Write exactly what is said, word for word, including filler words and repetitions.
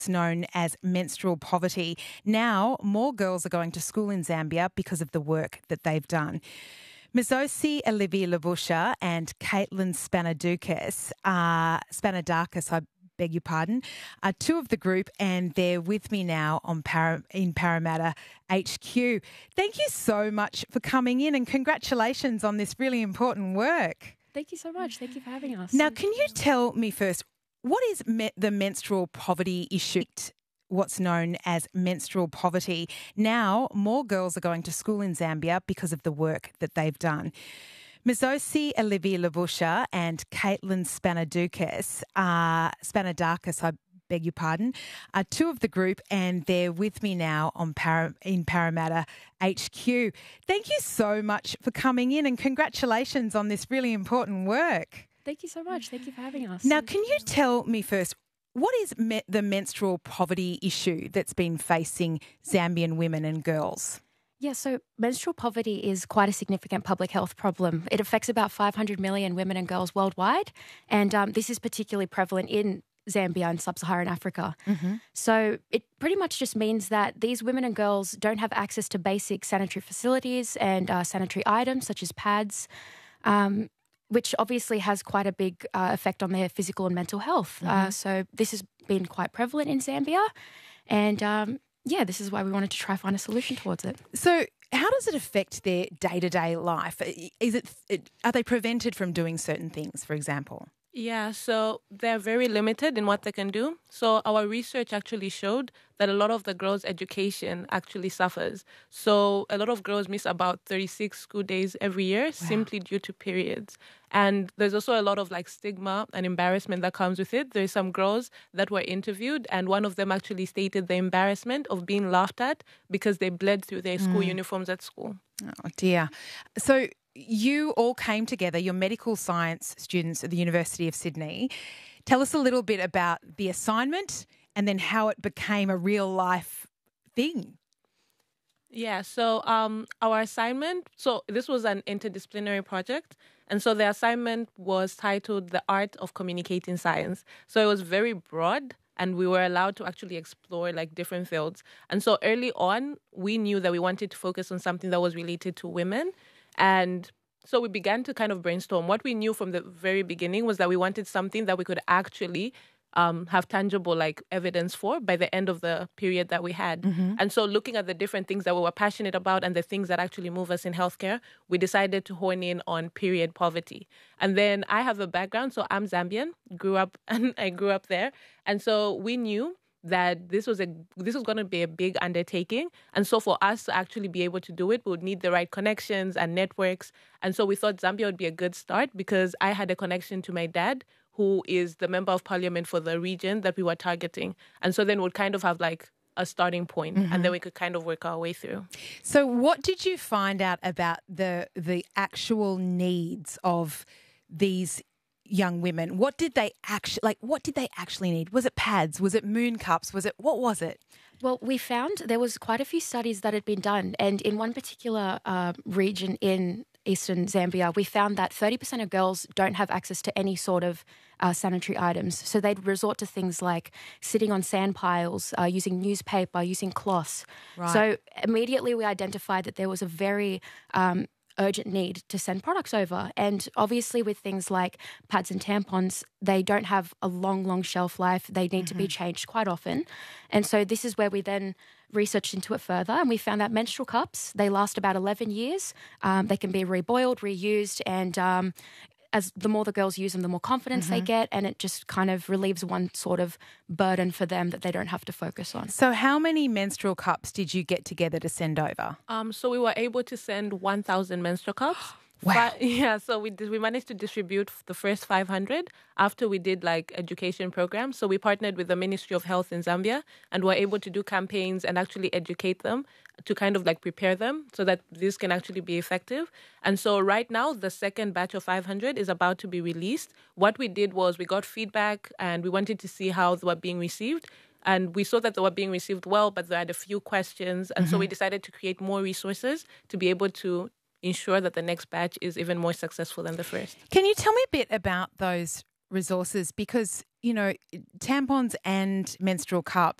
known as menstrual poverty. Now, more girls are going to school in Zambia because of the work that they've done. Mizosi Olivia Labusha and Caitlin Spanadakis, uh, Spanadakis, I beg your pardon, are two of the group, and they're with me now on Para, in Parramatta H Q. Thank you so much for coming in, and congratulations on this really important work. Thank you so much. Thank you for having us. Now, can you tell me first, what is me- the menstrual poverty issue? What's known as menstrual poverty. Now, more girls are going to school in Zambia because of the work that they've done. Mizosi Olivia Labusha and Caitlin Spanadakis, uh, Spanadakis, I beg your pardon, are two of the group, and they're with me now on Para, in Parramatta H Q. Thank you so much for coming in, and congratulations on this really important work. Thank you so much. Thank you for having us. Now, can you tell me first, what is me- the menstrual poverty issue that's been facing Zambian women and girls? Yeah, so menstrual poverty is quite a significant public health problem. It affects about five hundred million women and girls worldwide, and um, this is particularly prevalent in Zambia and sub-Saharan Africa. Mm-hmm. So it pretty much just means that these women and girls don't have access to basic sanitary facilities and uh, sanitary items such as pads, um, which obviously has quite a big uh, effect on their physical and mental health. Mm-hmm. Uh, so this has been quite prevalent in Zambia. And um, yeah, this is why we wanted to try find a solution towards it. So how does it affect their day-to-day life? Is it, are they prevented from doing certain things, for example? Yeah, so they're very limited in what they can do. So our research actually showed that a lot of the girls' education actually suffers. So a lot of girls miss about thirty-six school days every year. Wow. Simply due to periods. And there's also a lot of like stigma and embarrassment that comes with it. There's some girls that were interviewed, and one of them actually stated the embarrassment of being laughed at because they bled through their school mm. uniforms at school. Oh dear. So you all came together, you're medical science students at the University of Sydney. Tell us a little bit about the assignment and then how it became a real life thing. Yeah, so um, our assignment, so this was an interdisciplinary project. And so the assignment was titled The Art of Communicating Science. So it was very broad, and we were allowed to actually explore like different fields. And so early on, we knew that we wanted to focus on something that was related to women. And so we began to kind of brainstorm. What we knew from the very beginning was that we wanted something that we could actually um, have tangible like evidence for by the end of the period that we had. Mm-hmm. And so looking at the different things that we were passionate about and the things that actually move us in healthcare, we decided to hone in on period poverty. And then I have a background, so I'm Zambian, grew up and I grew up there. And so we knew that this was a this was going to be a big undertaking. And so for us to actually be able to do it, we would need the right connections and networks. And so we thought Zambia would be a good start because I had a connection to my dad, who is the member of parliament for the region that we were targeting. And so then we'd kind of have like a starting point, mm-hmm. and then we could kind of work our way through. So what did you find out about the the actual needs of these young women? What did they actually like? What did they actually need? Was it pads? Was it moon cups? Was it what was it? Well, we found there was quite a few studies that had been done, and in one particular uh, region in eastern Zambia, we found that thirty percent of girls don't have access to any sort of uh, sanitary items. So they'd resort to things like sitting on sand piles, uh, using newspaper, using cloths. Right. So immediately we identified that there was a very um, urgent need to send products over. And obviously with things like pads and tampons, they don't have a long, long shelf life. They need mm-hmm. to be changed quite often. And so this is where we then researched into it further, and we found that menstrual cups, they last about eleven years. Um, they can be reboiled, reused, and um, as the more the girls use them, the more confidence mm-hmm. they get, and it just kind of relieves one sort of burden for them that they don't have to focus on. So how many menstrual cups did you get together to send over? Um, so we were able to send one thousand menstrual cups. Wow. But, yeah, so we did, we managed to distribute the first five hundred after we did like education programs. So we partnered with the Ministry of Health in Zambia and were able to do campaigns and actually educate them to kind of like prepare them so that this can actually be effective. And so right now, the second batch of five hundred is about to be released. What we did was we got feedback and we wanted to see how they were being received. And we saw that they were being received well, but they had a few questions. And mm-hmm. so we decided to create more resources to be able to ensure that the next batch is even more successful than the first. Can you tell me a bit about those resources? Because you know, tampons and menstrual cups